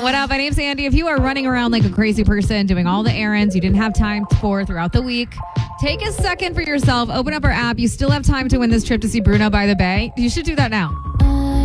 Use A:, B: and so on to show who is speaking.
A: What up? My name's Andy. If you are running around like a crazy person, doing all the errands you didn't have time for throughout the week, take a second for yourself. Open up our app. You still have time to win this trip to see Bruno by the Bay. You should do that now.